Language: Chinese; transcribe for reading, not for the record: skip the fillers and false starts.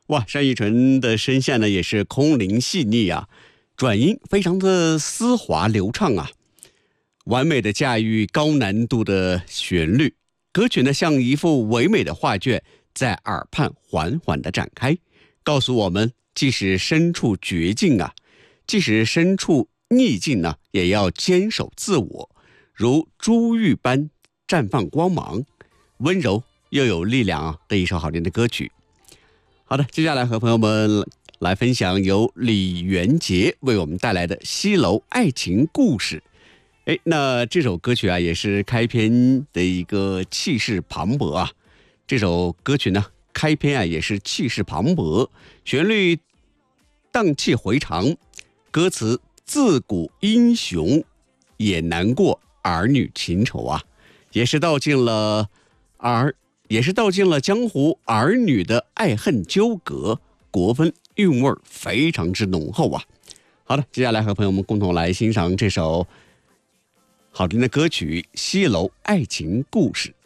哇，单依纯的声线呢也是空灵细腻啊，转音非常的丝滑流畅啊，完美的驾驭高难度的旋律。歌曲呢像一幅唯美的画卷，在耳畔缓缓的展开，告诉我们即使身处绝境啊，即使身处逆境呢，也要坚守自我，如珠玉般绽放光芒，温柔又有力量的一首好听的歌曲。好的，接下来和朋友们来分享由李元杰为我们带来的西楼爱情故事。那这首歌曲啊，也是开篇的一个气势磅礴啊。这首歌曲呢，开篇啊也是气势磅礴，旋律荡气回肠，歌词自古英雄也难过儿女情仇啊，也是道尽了江湖儿女的爱恨纠葛，国风韵味非常之浓厚啊。好的，接下来和朋友们共同来欣赏这首好听的歌曲《西楼爱情故事》。